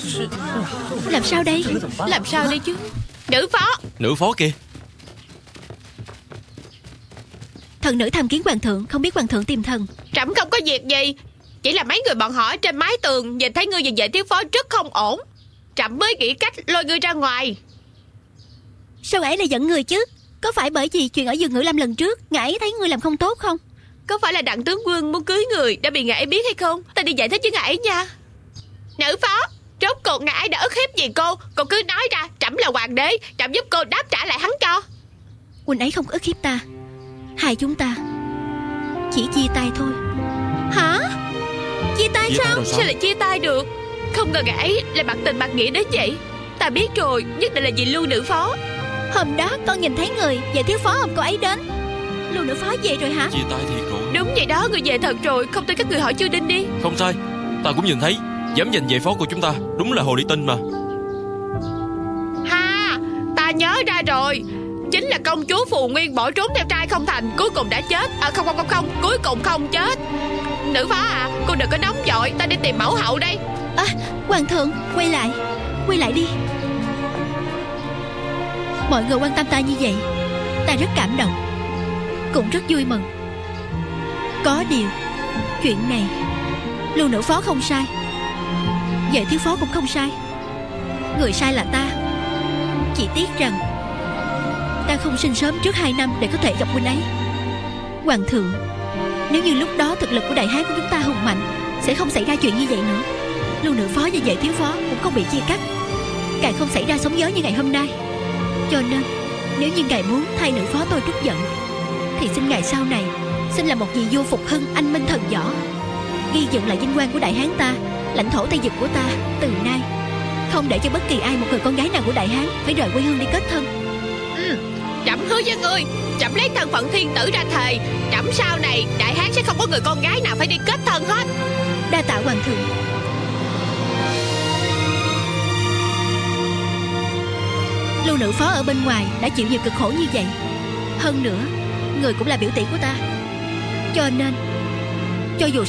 Làm sao đây? Làm sao đây chứ? Nữ phó kìa. Thần nữ tham kiến hoàng thượng, không biết hoàng thượng tìm thần. Trẫm không có việc gì, chỉ là mấy người bọn họ ở trên mái tường nhìn thấy ngươi và vệ thiếu phó rất không ổn, trẫm mới nghĩ cách lôi ngươi ra ngoài. Sao ngài lại giận người chứ? Có phải bởi vì chuyện ở giường Ngự Lâm lần trước ngài thấy ngươi làm không tốt không? Có phải là đặng tướng quân muốn cưới người đã bị ngài biết hay không? Ta đi giải thích với ngài nha. Nữ phó, rốt cuộc ngài đã ức hiếp gì cô cứ nói ra, trẫm là hoàng đế, trẫm giúp cô đáp trả lại hắn cho. Huynh ấy không ức hiếp ta, hai chúng ta chỉ chia tay thôi. Hả? Chia tay sao? Sao lại chia tay được? Không ngờ ngài ấy lại bạc tình bạc nghĩa đến vậy. Ta biết rồi, nhất định là vì Lưu nữ phó. Hôm đó con nhìn thấy người vệ thiếu phó ôm cô ấy đến. Lưu nữ phó về rồi hả? Chia tay thiệt rồi. Đúng vậy đó, người về thật rồi, không tin các người hỏi Chu Đinh đi. Không sai, ta cũng nhìn thấy. Dám giành vệ phó của chúng ta, đúng là hồ ly tinh mà. Ha, ta nhớ ra rồi, chính là công chúa Phù Nguyên bỏ trốn theo trai không thành, cuối cùng đã chết. Không, cuối cùng không chết. Nữ phó à, cô đừng có nóng vội, ta đi tìm mẫu hậu đây. Hoàng thượng, quay lại đi. Mọi người quan tâm ta như vậy, ta rất cảm động, cũng rất vui mừng. Có điều, chuyện này Lưu nữ phó không sai, vệ thiếu phó cũng không sai. Người sai là ta. Chỉ tiếc rằng ta không sinh sớm trước 2 năm để có thể gặp huynh ấy. Hoàng thượng, nếu như lúc đó thực lực của Đại Hán của chúng ta hùng mạnh, sẽ không xảy ra chuyện như vậy nữa. Lưu nữ phó và vệ thiếu phó cũng không bị chia cắt, càng không xảy ra sóng gió như ngày hôm nay. Cho nên nếu như ngài muốn thay nữ phó tôi trút giận, thì xin ngài sau này xin là một vị vua phục hưng anh minh thần võ, ghi dựng lại vinh quang của Đại Hán ta, lãnh thổ Tây Vực của ta. Từ nay không để cho bất kỳ ai, một người con gái nào của Đại Hán phải rời quê hương đi kết thân. Trẫm hứa với ngươi, trẫm lấy thân phận thiên tử ra thề, trẫm sau này Đại Hán sẽ không có người con gái nào phải đi kết thân hết. Đa tạ hoàng thượng. Lưu nữ phó ở bên ngoài đã chịu nhiều cực khổ như vậy, hơn nữa người cũng là biểu tỷ của ta, cho nên cho dù